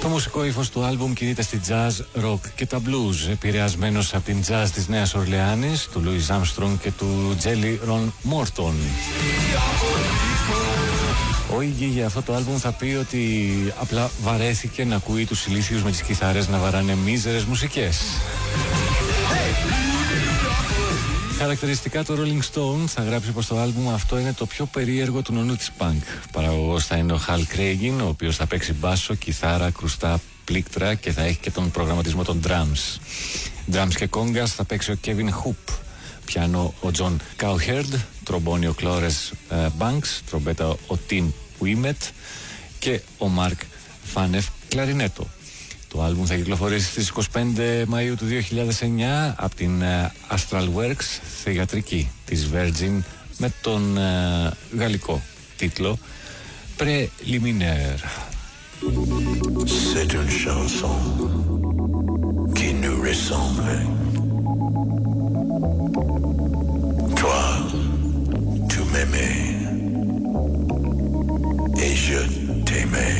Το μουσικό ύφος του άλμπουμ κινείται στη jazz, rock και τα blues, επηρεασμένος από την jazz της Νέας Ορλεάνης, του Louis Armstrong και του Jelly Roll Morton. Ο Iggy για αυτό το άλμπουμ θα πει ότι απλά βαρέθηκε να ακούει τους ηλίθιους με τις κιθάρες να βαράνε μίζερες μουσικές. Χαρακτηριστικά το Rolling Stone θα γράψει πως το άλμπουμ αυτό είναι το πιο περίεργο του νονού της punk. Παραγωγός θα είναι ο Hal Craigin, ο οποίος θα παίξει μπάσο, κιθάρα, κρουστά, πλήκτρα και θα έχει και τον προγραμματισμό των drums. Drums και κόγκας θα παίξει ο Kevin Hoop, πιάνο ο John Cowherd, τρομπόνι ο Clores Banks, τρομπέτα ο Tim Wimett και ο Mark Fanef κλαρινέτο. Το άλμπουμ θα κυκλοφορήσει στις 25 Μαΐου του 2009 από την Astral Works θυγατρική της Virgin με τον γαλλικό τίτλο Préliminaire. C'est une chanson qui nous ressemble. Toi, tu m'aimais et je t'aimais.